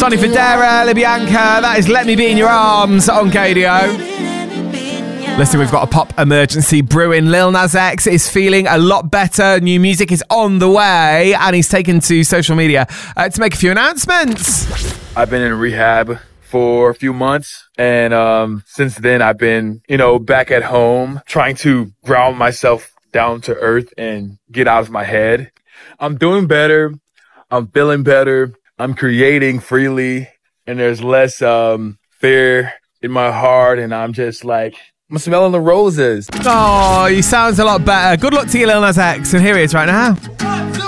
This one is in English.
Sonny Fodera, LaBianca, that is Let Me Be In Your Arms on KDO. Listen, we've got a pop emergency brewing. Lil Nas X is feeling a lot better. New music is on the way, and he's taken to social media to make a few announcements. I've been in rehab for a few months, and since then I've been, back at home trying to ground myself down to earth and get out of my head. I'm doing better. I'm feeling better. I'm creating freely, and there's less fear in my heart, and I'm just like, I'm smelling the roses. Oh, he sounds a lot better. Good luck to you, Lil Nas X, and here he is right now.